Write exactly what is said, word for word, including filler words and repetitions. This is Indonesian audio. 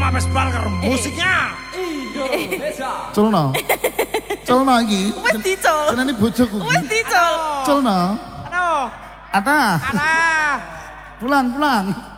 Mabes bal karo musiknya. Indonesia. Culno. Culno iki. Wis dicul. Jenenge bojoku. Wis dicul. Culno. Aduh. Ata. Alah. Pulang, pulang.